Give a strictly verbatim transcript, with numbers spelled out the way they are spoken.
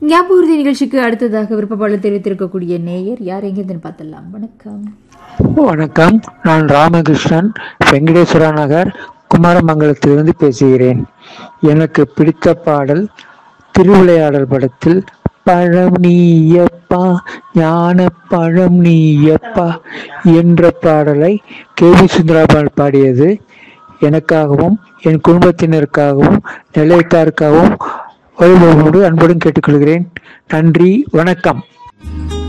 ஞாபகம் நிகழ்ச்சிக்கு அடுத்ததாக விருப்பப்பாளர் தெரிவித்திருக்கக்கூடிய நேயர் யார் எங்கிருந்து பார்த்தலாம். வணக்கம். வணக்கம், நான் ராமகிருஷ்ணன், வெங்கடேஸ்வரா நகர், குமாரமங்கலத்திலிருந்து பேசுகிறேன். எனக்கு பிடித்த பாடல் திருவிளையாடல் படத்தில் பழம் நீயப்பா ஞான பழம் நீயப்பா என்ற பாடலை கே வி சுந்தராபால் பாடியது. எனக்காகவும் என் குடும்பத்தினருக்காகவும் நிலையத்தாருக்காகவும் ஒளிபரப்போடு அன்புடன் கேட்டுக்கொள்கிறேன். நன்றி, வணக்கம்.